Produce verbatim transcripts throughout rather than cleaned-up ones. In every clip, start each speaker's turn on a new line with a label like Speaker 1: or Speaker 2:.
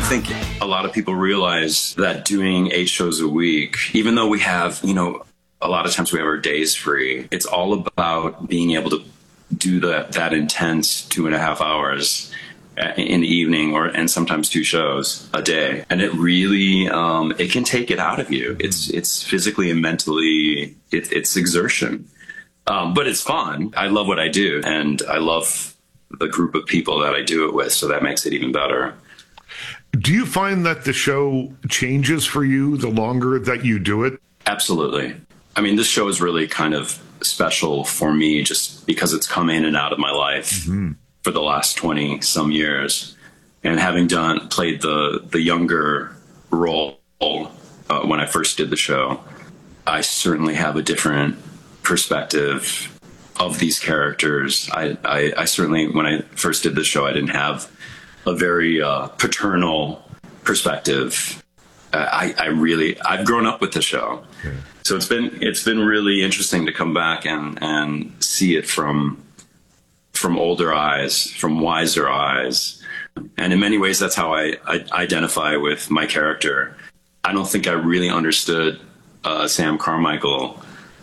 Speaker 1: think a lot of people realize that doing eight shows a week, even though we have, you know, a lot of times we have our days free, it's all about being able to do the, that intense two and a half hours in the evening, or and sometimes two shows a day. And it really, um, it can take it out of you. It's it's physically and mentally, it, it's exertion. Um, but it's fun. I love what I do, and I love the group of people that I do it with, so that makes it even better.
Speaker 2: Do you find that the show changes for you the longer that you do it?
Speaker 1: Absolutely. I mean, this show is really kind of special for me just because it's come in and out of my life mm-hmm. for the last twenty some years. And having done, played the, the younger role uh, when I first did the show, I certainly have a different perspective of these characters. I, I, I certainly, when I first did the show, I didn't have a very uh, paternal perspective. Uh, I, I really, I've grown up with the show. Yeah. So it's been, it's been really interesting to come back and, and see it from, from older eyes, from wiser eyes. And in many ways, that's how I, I identify with my character. I don't think I really understood uh, Sam Carmichael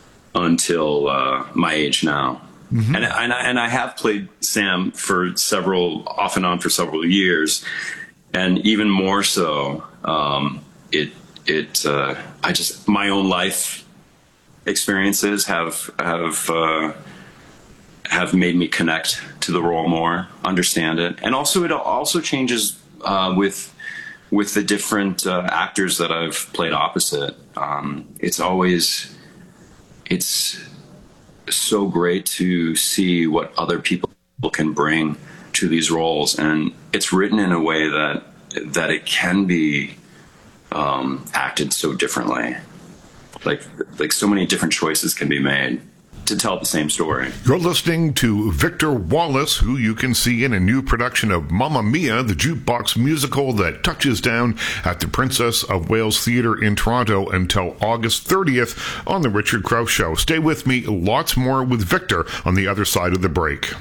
Speaker 1: until uh, my age now. Mm-hmm. And, and, I, and I have played Sam for several, off and on for several years. And even more so, um, it, it, uh, I just, my own life experiences have, have, uh, have made me connect to the role more, understand it. And also, it also changes, uh, with, with the different, uh, actors that I've played opposite. Um, it's always, it's so great to see what other people can bring to these roles, and it's written in a way that that it can be um, acted so differently. Like like so many different choices can be made to tell the same story.
Speaker 2: You're listening to Victor Wallace, who you can see in a new production of Mamma Mia, the jukebox musical that touches down at the Princess of Wales Theatre in Toronto until August thirtieth on The Richard Crouse Show. Stay with me, lots more with Victor on the other side of the break.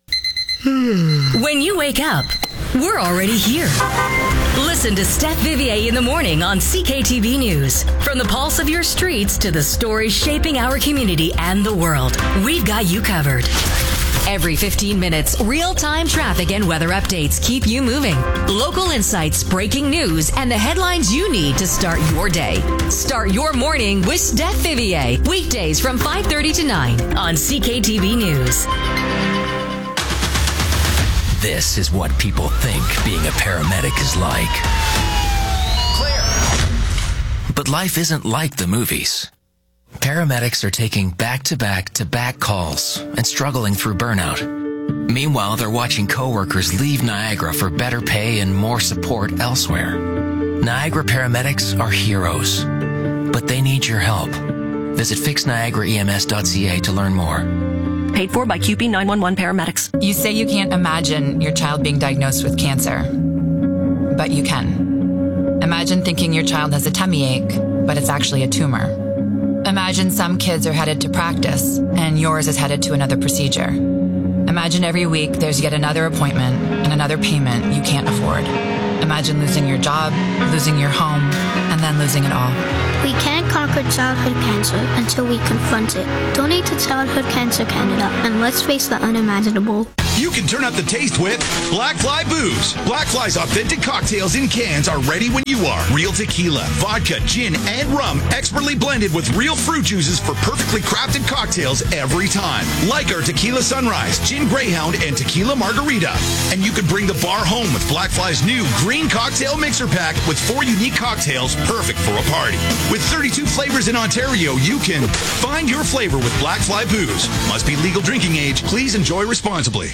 Speaker 3: When you wake up, we're already here. Listen to Steph Vivier in the morning on C K T V News. From the pulse of your streets to the stories shaping our community and the world, we've got you covered. Every fifteen minutes, real-time traffic and weather updates keep you moving. Local insights, breaking news, and the headlines you need to start your day. Start your morning with Steph Vivier. Weekdays from five thirty to nine on C K T V News.
Speaker 4: This is what people think being a paramedic is like. Clear. But life isn't like the movies. Paramedics are taking back-to-back-to-back calls and struggling through burnout. Meanwhile, they're watching coworkers leave Niagara for better pay and more support elsewhere. Niagara paramedics are heroes, but they need your help. Visit fix niagara e m s dot c a to learn more.
Speaker 5: Paid for by Q P nine one one Paramedics.
Speaker 6: You say you can't imagine your child being diagnosed with cancer, but you can. Imagine thinking your child has a tummy ache, but it's actually a tumor. Imagine some kids are headed to practice, and yours is headed to another procedure. Imagine every week there's yet another appointment and another payment you can't afford. Imagine losing your job, losing your home, and then losing it all.
Speaker 7: We can't conquer childhood cancer until we confront it. Donate to Childhood Cancer Canada, and let's face the unimaginable.
Speaker 8: You can turn up the taste with Black Fly Booze. Black Fly's authentic cocktails in cans are ready when you are. Real tequila, vodka, gin, and rum, expertly blended with real fruit juices for perfectly crafted cocktails every time. Like our Tequila Sunrise, Gin Greyhound, and Tequila Margarita. And you can bring the bar home with Black Fly's new green cocktail mixer pack with four unique cocktails perfect for a party. With thirty-two flavors in Ontario, you can find your flavor with Black Fly Booze. Must be legal drinking age. Please enjoy responsibly.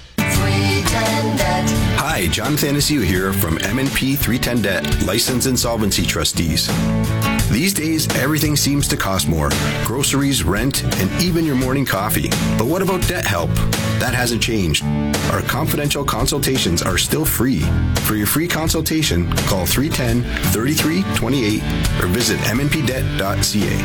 Speaker 9: Hi, John Thanasiu here from M and P three ten Debt, Licensed Insolvency Trustees. These days, everything seems to cost more. Groceries, rent, and even your morning coffee. But what about debt help? That hasn't changed. Our confidential consultations are still free. For your free consultation, call three one zero, three three two eight or visit m n p debt dot c a.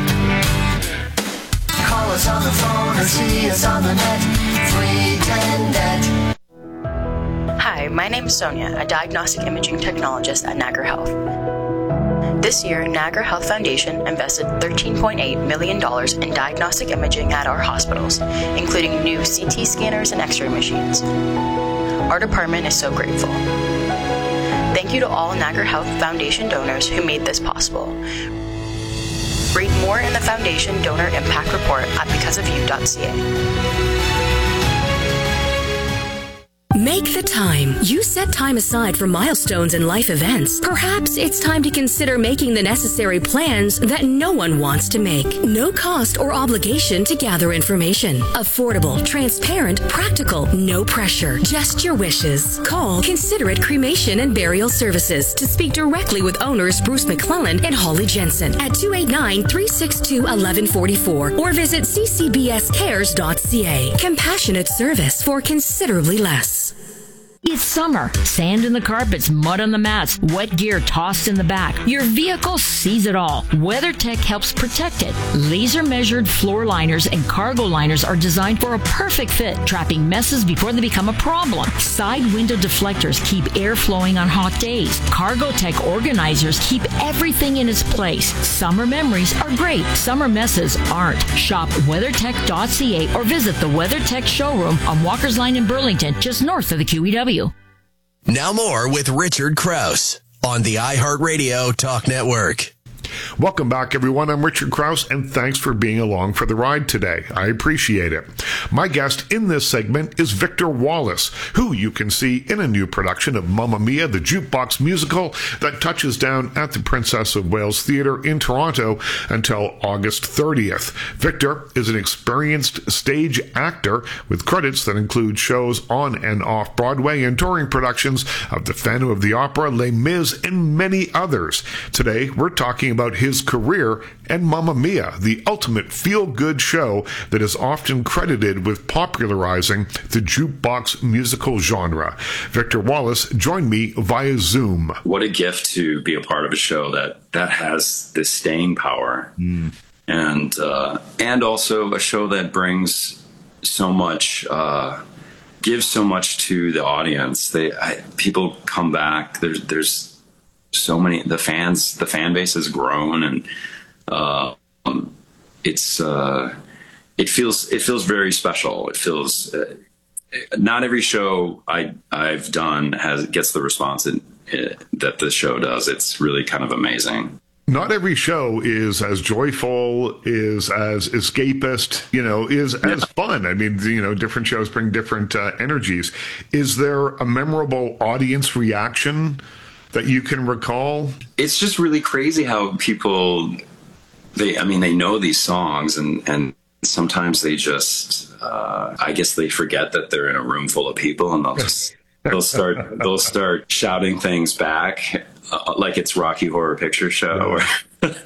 Speaker 10: Call us on the phone or see us on the net. three ten debt.
Speaker 11: Hi,
Speaker 10: Hi, my name is Sonia, a diagnostic imaging technologist at Niagara Health. This year, Niagara Health Foundation invested thirteen point eight million dollars in diagnostic imaging at our hospitals, including new C T scanners and X-ray machines. Our department is so grateful. Thank you to all Niagara Health Foundation donors who made this possible. Read more in the Foundation Donor Impact Report at because of you dot c a.
Speaker 3: Make the time. You set time aside for milestones and life events. Perhaps it's time to consider making the necessary plans that no one wants to make. No cost or obligation to gather information. Affordable, transparent, practical, no pressure. Just your wishes. Call Considerate Cremation and Burial Services to speak directly with owners Bruce McClellan and Holly Jensen at two eight nine, three six two, one one four four or visit c c b s cares dot c a. Compassionate service for considerably less.
Speaker 11: It's summer. Sand in the carpets, mud on the mats, wet gear tossed in the back. Your vehicle sees it all. WeatherTech helps protect it. Laser-measured floor liners and cargo liners are designed for a perfect fit, trapping messes before they become a problem. Side window deflectors keep air flowing on hot days. Cargotech organizers keep everything in its place. Summer memories are great. Summer messes aren't. Shop weathertech dot c a or visit the WeatherTech showroom on Walker's Line in Burlington, just north of the Q E W.
Speaker 12: Now more with Richard Krause on the iHeartRadio Talk Network.
Speaker 2: Welcome back, everyone. I'm Richard Krause, and thanks for being along for the ride today. I appreciate it. My guest in this segment is Victor Wallace, who you can see in a new production of Mamma Mia, the jukebox musical that touches down at the Princess of Wales Theatre in Toronto until August thirtieth. Victor is an experienced stage actor with credits that include shows on and off Broadway and touring productions of The Phantom of the Opera, Les Mis, and many others. Today, we're talking about his career and Mamma Mia, the ultimate feel-good show that is often credited with popularizing the jukebox musical genre. Victor Wallace joined me via Zoom.
Speaker 1: What a gift to be a part of a show that, that has this staying power. Mm. And, uh, and also a show that brings so much, uh, gives so much to the audience. They, I, people come back. There's, there's, so many, the fans, the fan base has grown, and uh, um, it's uh, it feels it feels very special. It feels uh, not every show I I've done has gets the response in, uh, that the show does. It's really kind of amazing.
Speaker 2: Not every show is as joyful, is as escapist, you know, is as yeah. fun. I mean, you know, different shows bring different uh, energies. Is there a memorable audience reaction that you can recall?
Speaker 1: It's just really crazy how people, they, I mean, they know these songs, and, and sometimes they just, uh, I guess they forget that they're in a room full of people, and they'll just, they'll start, they'll start shouting things back, uh, like it's Rocky Horror Picture Show. Or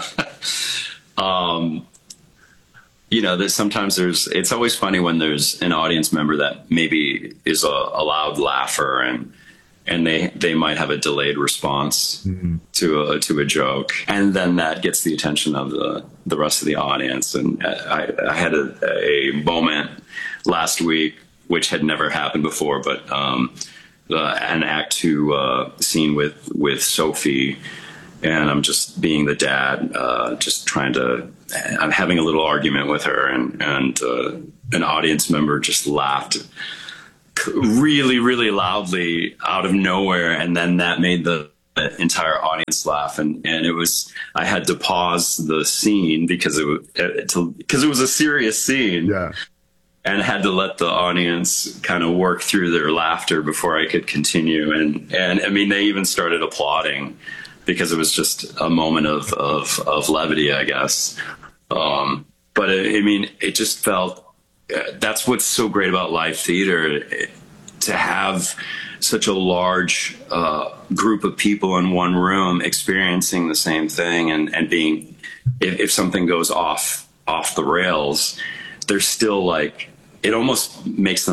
Speaker 1: um, you know, there's sometimes there's, it's always funny when there's an audience member that maybe is a, a loud laugher, and, and they, they might have a delayed response mm-hmm. to a, to a joke. And then that gets the attention of the, the rest of the audience. And I, I had a, a moment last week, which had never happened before, but, um, uh, an act two, uh, scene with, with Sophie, and I'm just being the dad, uh, just trying to, I'm having a little argument with her, and, and, uh, an audience member just laughed really, really loudly out of nowhere, and then that made the entire audience laugh, and and it was, I had to pause the scene because it was because it was a serious scene,
Speaker 2: yeah,
Speaker 1: and had to let the audience kind of work through their laughter before I could continue, and and I mean, they even started applauding because it was just a moment of of, of levity, I guess. Um, but it, I mean, it just felt. That's what's so great about live theater, to have such a large uh, group of people in one room experiencing the same thing, and, and being, if, if something goes off off the rails, they're still like, it almost makes them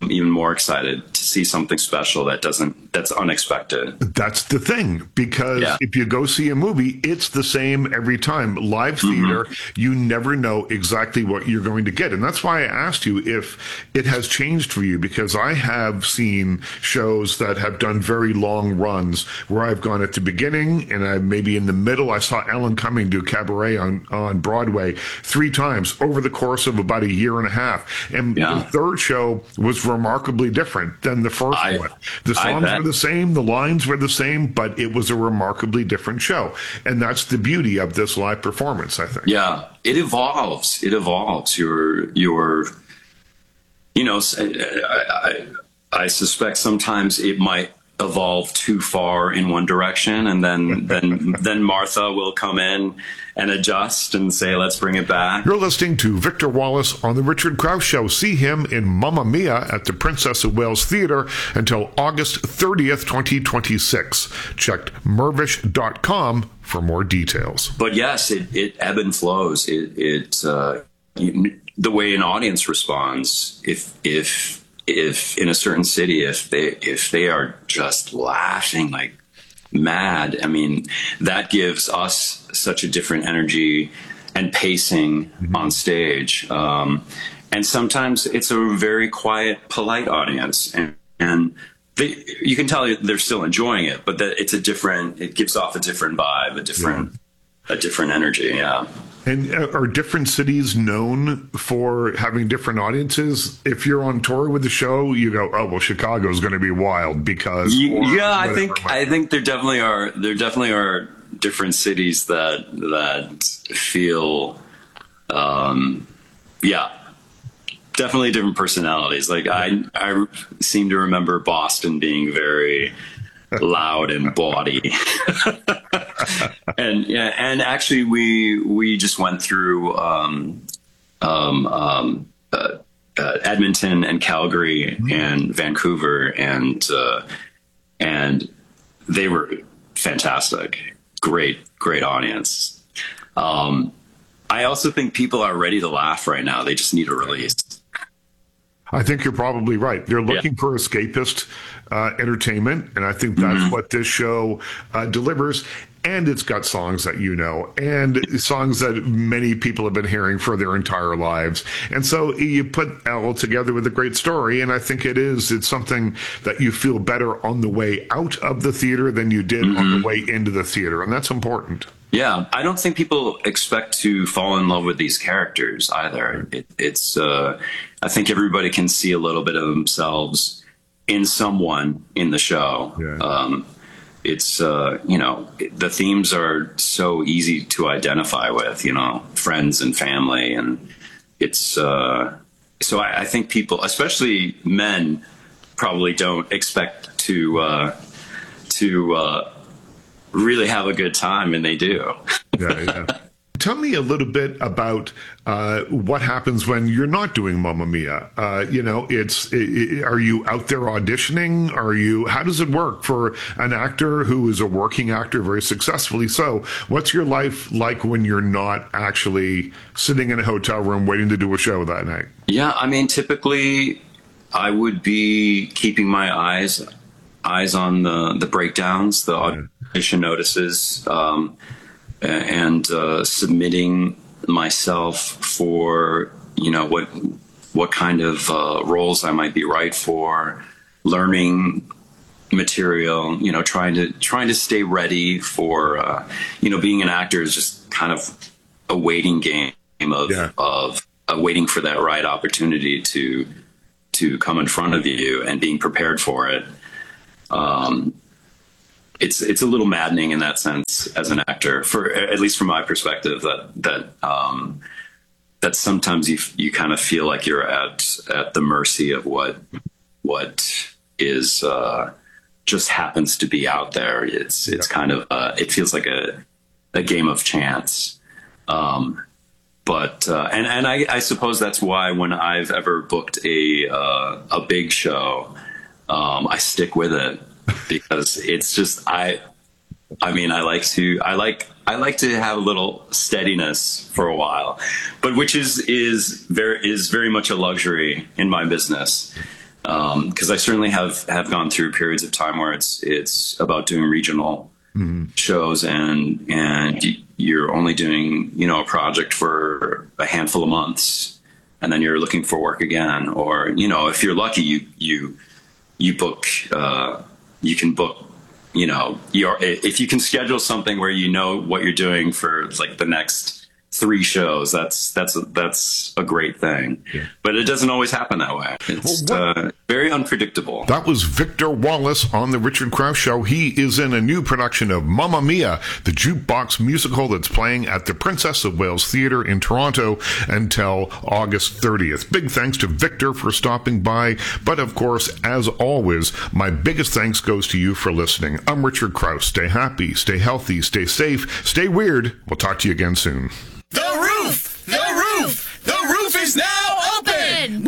Speaker 1: even more excited to see something special that doesn't, that's unexpected.
Speaker 2: That's the thing, because
Speaker 1: yeah.
Speaker 2: if you go see a movie, it's the same every time. Live theater, mm-hmm. you never know exactly what you're going to get. And that's why I asked you if it has changed for you, because I have seen shows that have done very long runs where I've gone at the beginning and I maybe in the middle. I saw Alan Cumming do Cabaret on, on Broadway three times over the course of about a year and a half. And yeah. the third show was remarkably different than the first I, one. The songs were the same, the lines were the same, but it was a remarkably different show. And that's the beauty of this live performance, I think.
Speaker 1: Yeah, it evolves. It evolves. Your, your, you know, I, I, I suspect sometimes it might evolve too far in one direction, and then then then Martha will come in and adjust and say, let's bring it back.
Speaker 2: You're listening to Victor Wallace on The Richard Krause Show. See him in Mamma Mia at the Princess of Wales Theatre until August thirtieth, twenty twenty-six. Check mervish dot com for more details.
Speaker 1: But yes, it, it ebb and flows. It, it uh, you, the way an audience responds, if if if in a certain city, if they if they are just laughing like mad, I mean, that gives us such a different energy and pacing mm-hmm. on stage. Um, and sometimes it's a very quiet, polite audience, and, and they, you can tell they're still enjoying it, but that it's a different, it gives off a different vibe, a different, yeah. a different energy. Yeah.
Speaker 2: And are different cities known for having different audiences? If you're on tour with the show, you go, "Oh well, Chicago's going to be wild because."
Speaker 1: Yeah, I think I think there definitely are there definitely are different cities that that feel, um, yeah, definitely different personalities. Like I I seem to remember Boston being very loud and bawdy. and yeah, and actually we we just went through um, um, um, uh, uh, Edmonton and Calgary mm-hmm. and Vancouver, and uh, and they were fantastic. Great, great audience. Um, I also think people are ready to laugh right now. They just need a release.
Speaker 2: I think you're probably right. They're looking yeah. for escapist uh, entertainment, and I think that's mm-hmm. what this show uh, delivers. And it's got songs that you know, and songs that many people have been hearing for their entire lives. And so you put Elle together with a great story, and I think it is. It's something that you feel better on the way out of the theater than you did mm-hmm. on the way into the theater, and that's important.
Speaker 1: Yeah, I don't think people expect to fall in love with these characters either. It, it's, uh, I think everybody can see a little bit of themselves in someone in the show.
Speaker 2: Yeah.
Speaker 1: Um, it's, uh, you know, the themes are so easy to identify with, you know, friends and family. And it's, uh, so I, I think people, especially men, probably don't expect to, uh, to, uh, really have a good time, and they do.
Speaker 2: yeah, yeah. Tell me a little bit about uh, what happens when you're not doing Mamma Mia. Uh, you know, it's it, are you out there auditioning? Are you? How does it work for an actor who is a working actor, very successfully so? What's your life like when you're not actually sitting in a hotel room waiting to do a show that night?
Speaker 1: Yeah, I mean, typically I would be keeping my eyes eyes on the the breakdowns, the audition notices. Um, and uh, submitting myself for, you know, what what kind of uh, roles I might be right for, learning material, you know, trying to trying to stay ready for, uh, you know, being an actor is just kind of a waiting game of
Speaker 2: yeah.
Speaker 1: of uh, waiting for that right opportunity to to come in front of you and being prepared for it. Um, It's it's a little maddening in that sense as an actor, for at least from my perspective, that that um, that sometimes you you kind of feel like you're at at the mercy of what what is uh, just happens to be out there. It's it's kind of uh, it feels like a a game of chance. Um, but uh, and and I, I suppose that's why when I've ever booked a uh, a big show, um, I stick with it. Because it's just I, I mean I like to I like I like to have a little steadiness for a while, but which is is very is very much a luxury in my business. because um, I certainly have, have gone through periods of time where it's it's about doing regional mm-hmm. shows, and and you're only doing, you know, a project for a handful of months, and then you're looking for work again. Or, you know, if you're lucky, you you you book uh, you can book, you know, your if you can schedule something where you know what you're doing for like the next three shows, that's that's a, that's a great thing. Yeah. But it doesn't always happen that way. It's well, uh, very unpredictable.
Speaker 2: That was Victor Wallace on the Richard Crouse Show. He is in a new production of Mamma Mia, the jukebox musical that's playing at the Princess of Wales Theatre in Toronto until August thirtieth. Big thanks to Victor for stopping by. But of course, as always, my biggest thanks goes to you for listening. I'm Richard Crouse. Stay happy, stay healthy, stay safe, stay weird. We'll talk to you again soon.
Speaker 13: The roof! The roof! The roof is now open! Woo!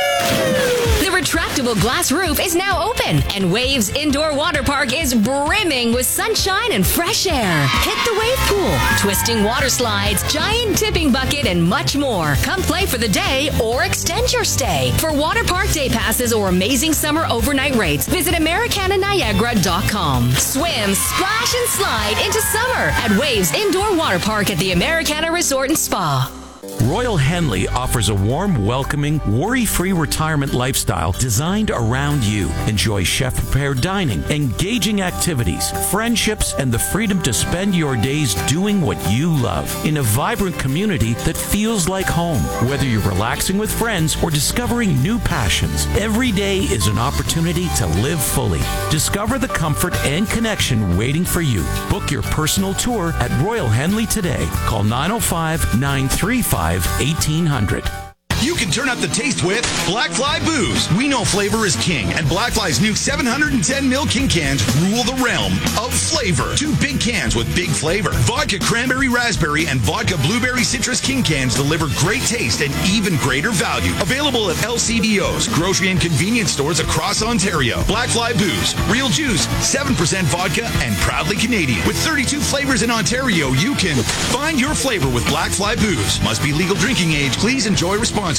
Speaker 3: The retractable glass roof is now open, and Waves Indoor Water Park is brimming with sunshine and fresh air. Hit the wave pool, twisting water slides, giant tipping bucket, and much more. Come play for the day or extend your stay. For water park day passes or amazing summer overnight rates, visit Americana Niagara dot com. Swim, splash, and slide into summer at Waves Indoor Water Park at the Americana Resort and Spa.
Speaker 14: Royal Henley offers a warm, welcoming, worry-free retirement lifestyle designed around you. Enjoy chef-prepared dining, engaging activities, friendships, and the freedom to spend your days doing what you love in a vibrant community that feels like home. Whether you're relaxing with friends or discovering new passions, every day is an opportunity to live fully. Discover the comfort and connection waiting for you. Book your personal tour at Royal Henley today. Call nine oh five, nine three five, eighteen hundred.
Speaker 8: You can turn up the taste with Black Fly Booze. We know flavor is king, and Black Fly's new seven hundred ten milliliter King cans rule the realm of flavor. Two big cans with big flavor. Vodka Cranberry Raspberry and Vodka Blueberry Citrus King cans deliver great taste and even greater value. Available at L C B Os, grocery and convenience stores across Ontario. Black Fly Booze, real juice, seven percent vodka, and proudly Canadian. With thirty-two flavors in Ontario, you can find your flavor with Black Fly Booze. Must be legal drinking age. Please enjoy responsibly.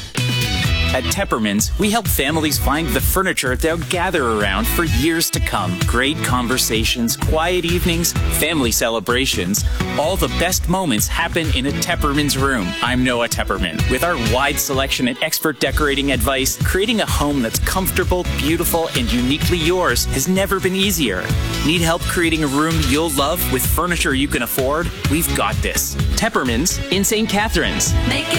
Speaker 15: At Tepperman's, we help families find the furniture they'll gather around for years to come. Great conversations, quiet evenings, family celebrations. All the best moments happen in a Tepperman's room. I'm Noah Tepperman. With our wide selection and expert decorating advice, creating a home that's comfortable, beautiful, and uniquely yours has never been easier. Need help creating a room you'll love with furniture you can afford? We've got this. Tepperman's in Saint Catharines. Make it